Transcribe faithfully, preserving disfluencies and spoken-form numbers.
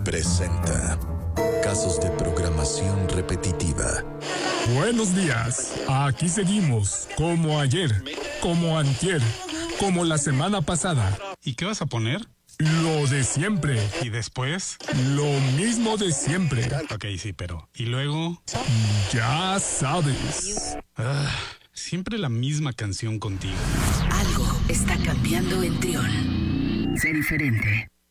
presenta Casos de programación repetitiva. Buenos días, aquí seguimos, como ayer, como antier, como la semana pasada. ¿Y qué vas a poner? Lo de siempre. ¿Y después? Lo mismo de siempre. Ok, sí, pero... ¿Y luego? Ya sabes. Ah, siempre la misma canción contigo. Algo está cambiando en Trión. Sé diferente.